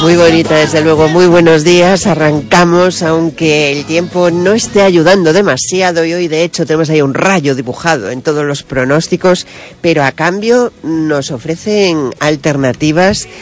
Muy bonita, desde luego. Muy buenos días. Arrancamos, aunque el tiempo no esté ayudando demasiado, y hoy de hecho tenemos ahí un rayo dibujado en todos los pronósticos, pero a cambio nos ofrecen alternativas